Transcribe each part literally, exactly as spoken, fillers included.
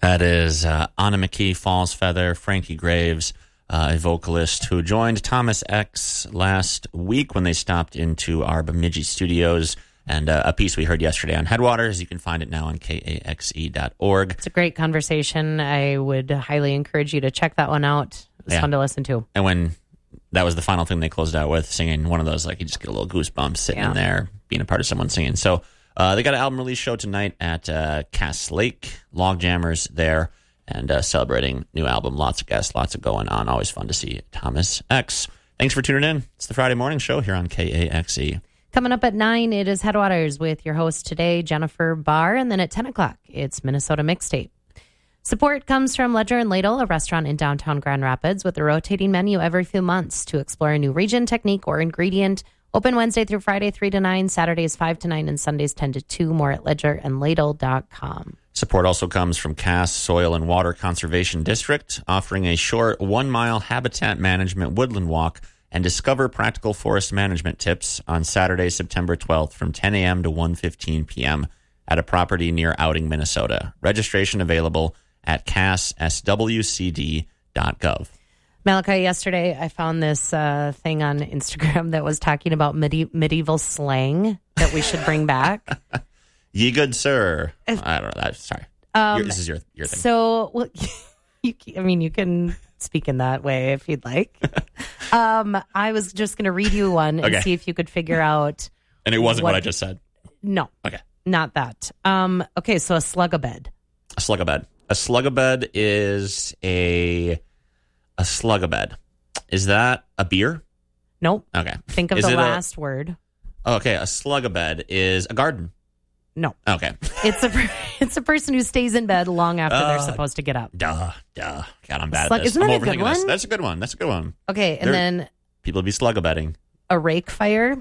That is uh, Anna McKee, Falls Feather, Frankie Graves, uh, a vocalist who joined Thomas X last week when they stopped into our Bemidji studios. And uh, a piece we heard yesterday on Headwaters. You can find it now on K A X E dot org. It's a great conversation. I would highly encourage you to check that one out. It was yeah. fun to listen to. And when that was the final thing they closed out with, singing one of those, like you just get a little goosebumps sitting yeah. in there, being a part of someone singing. So uh, they got an album release show tonight at uh, Cass Lake, Logjammers there, and uh, celebrating new album. Lots of guests, lots of going on. Always fun to see Thomas X. Thanks for tuning in. It's the Friday morning show here on K A X E. Coming up at nine, it is Headwaters with your host today, Jennifer Barr. And then at ten o'clock, it's Minnesota Mixtape. Support comes from Ledger and Ladle, a restaurant in downtown Grand Rapids with a rotating menu every few months to explore a new region, technique, or ingredient. Open Wednesday through Friday, three to nine, Saturdays, five to nine, and Sundays, ten to two. More at ledger and ladle dot com. Support also comes from Cass Soil and Water Conservation District, offering a short one-mile habitat management woodland walk and discover practical forest management tips on Saturday, September twelfth from ten a.m. to one fifteen p.m. at a property near Outing, Minnesota. Registration available at cass s w c d dot gov. Malachi, yesterday I found this uh, thing on Instagram that was talking about medi- medieval slang that we should bring back. Ye good sir. If, I don't know that. Sorry. Um, your, this is your, your thing. So, well, you, I mean, you can speak in that way if you'd like. um, I was just going to read you one and okay. see if you could figure out. And it wasn't what, what I just said? No. Okay. Not that. Um, okay, so a slug-a-bed. A slug-a-bed. A slug-a-bed is a a slug-a-bed. Is that a beer? Nope. Okay. Think of is the last a, word. Okay, a slug-a-bed is a garden. No. Okay. It's a it's a person who stays in bed long after uh, they're supposed to get up. Duh, duh. God, I'm bad Slug, at this. Isn't I'm that a good overthinking one? this. That's a good one. That's a good one. Okay, and They're, then people be slug-a-bedding. A rake fire.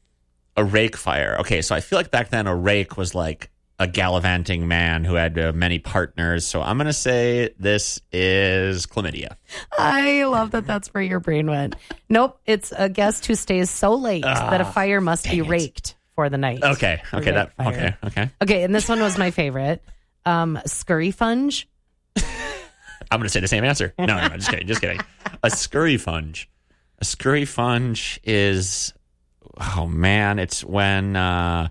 A rake fire. Okay, so I feel like back then a rake was like a gallivanting man who had uh, many partners. So I'm going to say this is chlamydia. I love that that's where your brain went. Nope, it's a guest who stays so late uh, that a fire must be raked it. for the night. Okay, okay, that fire. okay, okay. Okay, and this one was my favorite. Um, scurry funge. I'm going to say the same answer. No, no, no, just kidding, just kidding. A scurry funge. A scurry funge is, oh man, it's when uh,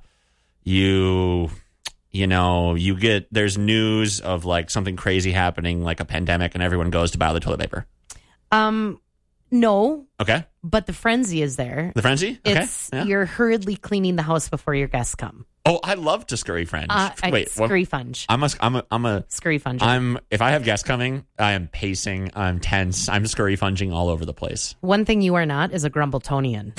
you, you know, you get, there's news of like something crazy happening, like a pandemic, and everyone goes to buy the toilet paper. Um, no. Okay. But the frenzy is there. The frenzy? Okay. It's, yeah. You're hurriedly cleaning the house before your guests come. Oh, I love to scurry funge. Uh, Wait, scurry what? funge. I'm a, I'm a, I'm a scurry funge. I'm, if I have guests coming, I am pacing, I'm tense, I'm scurry funging all over the place. One thing you are not is a Grumbletonian.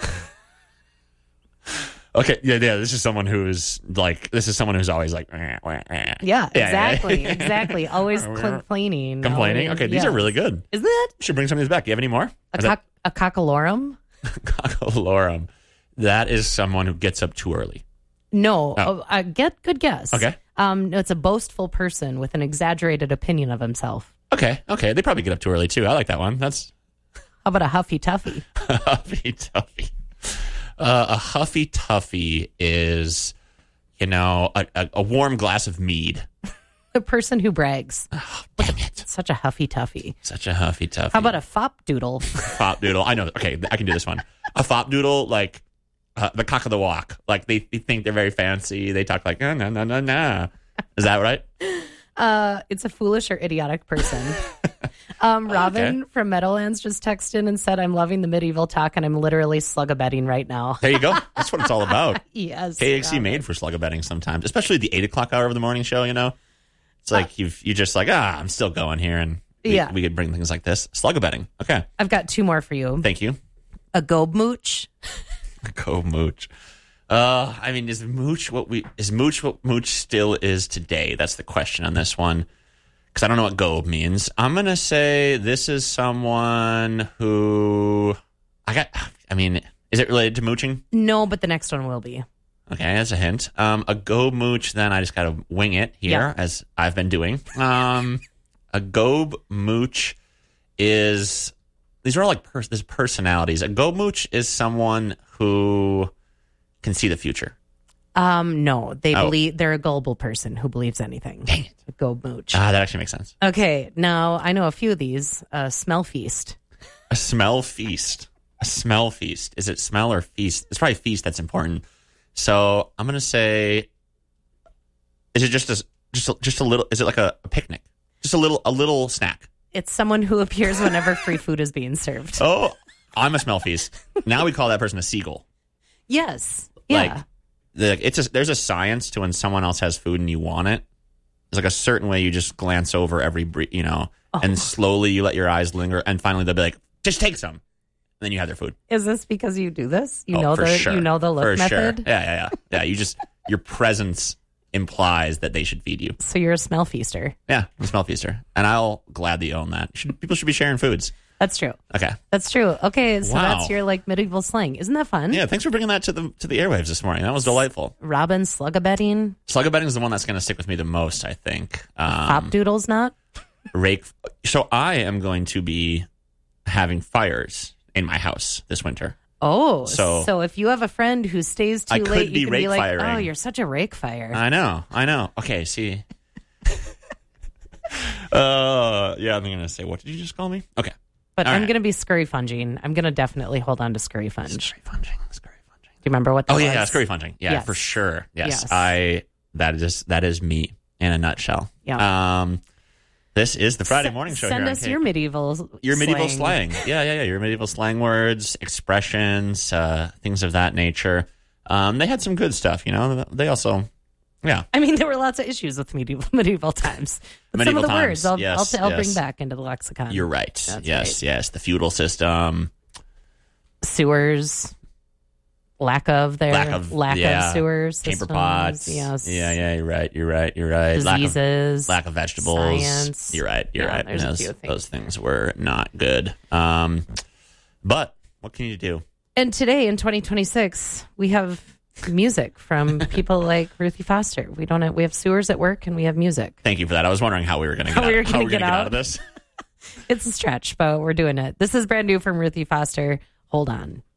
Okay, yeah, yeah. This is someone who's like, this is someone who's always like, eh, eh, eh. yeah, exactly, yeah. exactly. Always complaining, complaining. Always, okay, these yes. are really good, isn't it? You should bring some of these back. Do you have any more? A, cock- that- a cockalorum. Cockalorum. That is someone who gets up too early. No, oh. oh, uh, get good guess. Okay, um, no, it's a boastful person with an exaggerated opinion of himself. Okay, okay. They probably get up too early too. I like that one. That's. How about a huffy tuffy? Huffy tuffy. Uh, a huffy tuffy is, you know, a, a, a warm glass of mead. The person who brags. Oh, damn it. Such a huffy tuffy. Such a huffy tuffy. How about a fop doodle? Fop doodle. I know. Okay, I can do this one. A fop doodle, like uh, the cock of the walk. Like they, they think they're very fancy. They talk like, no, no, no, no, no. Is that right? Uh, it's a foolish or idiotic person. Um, Robin okay. from Meadowlands just texted in and said, I'm loving the medieval talk and I'm literally slug-a-bedding right now. There you go. That's what it's all about. Yes. K A X E made for slug-a-bedding sometimes, especially the eight o'clock hour of the morning show, you know? It's like uh, you've, you just like, ah, I'm still going here. And we, yeah. we could bring things like this. Slug-a-bedding. Okay. I've got two more for you. Thank you. A gobe mooch. A gobe mooch. Uh, I mean, is mooch what we, is mooch what mooch still is today? That's the question on this one. Because I don't know what gobe means. I'm going to say this is someone who, I got, I mean, is it related to mooching? No, but the next one will be. Okay, that's a hint. Um, a gobe mooch, then I just got to wing it here, yeah. as I've been doing. Um, a gobe mooch is, these are all like pers- this personalities. A gobe mooch is someone who can see the future. Um, no, they Oh. believe they're a gullible person who believes anything. Dang it. Go mooch. Ah, that actually makes sense. Okay, now I know a few of these. Uh, smell feast. A smell feast. A smell feast. Is it smell or feast? It's probably feast that's important. So I'm gonna say, is it just a just a, just a little? Is it like a, a picnic? Just a little a little snack. It's someone who appears whenever free food is being served. Oh, I'm a smell feast. Now we call that person a seagull. Yes. Yeah. Like, the, it's a, there's a science to when someone else has food and you want it. There's like a certain way you just glance over every, bre- you know, Oh. and slowly you let your eyes linger, and finally they'll be like, just take some. And then you have their food. Is this because you do this? You Oh, know for the sure. you know the look for method. Sure. Yeah, yeah, yeah. Yeah, you just, your presence implies that they should feed you. So you're a smell feaster. Yeah, I'm a smell feaster. And I'll gladly own that. Should, people should be sharing foods. That's true. Okay. That's true. Okay, so Wow. that's your like medieval slang. Isn't that fun? Yeah, thanks for bringing that to the to the airwaves this morning. That was delightful. Robin slugabetting, Slugabetting is the one that's going to stick with me the most, I think. Um, pop doodles not. rake. So I am going to be having fires in my house this winter. Oh, So- so if you have a friend who stays too I could late, be you can be rake like, firing. "Oh, you're such a rake fire." I know, I know. Okay, see. uh, yeah, I'm going to say, what did you just call me? Okay. but all I'm right. going to be scurry funging. I'm going to definitely hold on to scurry funge. Do Scurry funging. Scurry funging. you remember what that Oh was? yeah, yeah, scurry funging. Yeah, Yes. for sure. Yes. Yes. I that is that is me in a nutshell. Yeah. Um this is the Friday S- morning show Send here on us K- your medieval your medieval slang. slang. Yeah, yeah, yeah. Your medieval slang words, expressions, uh, things of that nature. Um, they had some good stuff, you know. They also, yeah, I mean, there were lots of issues with medieval medieval times. But Medieval some of the times, words I'll, yes, I'll, I'll yes. bring back into the lexicon. you're right. That's yes, right. yes. The feudal system. Sewers, lack of their Lack of- lack yeah. of sewers, Chamber systems, pots. yes, Yeah, yeah. You're right. You're right. You're right. diseases, Lack of, lack of vegetables. science. You're right. You're Yeah, right. there's a those, few things. those things were not good. Um, but what can you do? And today in twenty twenty-six, we have music from people like Ruthie Foster. We don't have, we have sewers at work and we have music. Thank you for that. I was wondering how we were going to How get, we were out, how gonna we were get gonna get out. out of this. It's a stretch, but we're doing it. This is brand new from Ruthie Foster. Hold on.